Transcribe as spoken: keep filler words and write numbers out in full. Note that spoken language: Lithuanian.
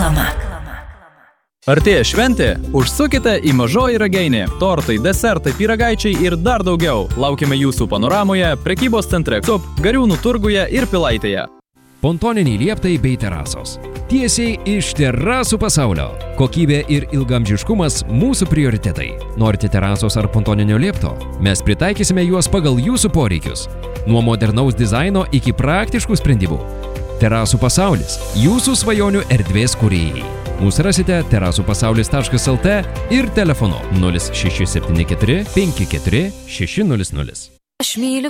Reklama. Artėja šventė? Užsukite į Mažoji Ragainė. Tortai, desertai, pyragaičiai ir dar daugiau. Laukiame jūsų Panoramoje, prekybos centre Cup, Gariūnų turguje ir Pilaitėje. Pontoniniai lieptai bei terasos. Tiesiai iš terasų pasaulio. Kokybė ir ilgamžiškumas mūsų prioritetai. Norite terasos ar pontoninio liepto? Mes pritaikysime juos pagal jūsų poreikius. Nuo modernaus dizaino iki praktiškų sprendimų. Terasų pasaulis. Jūsų svajonių erdvės kūrėjai. Mūsų rasite terasų pasaulis taškas lt ir telefonu nulis šeši septyni keturi penki keturi šeši nulis nulis. Aš myliu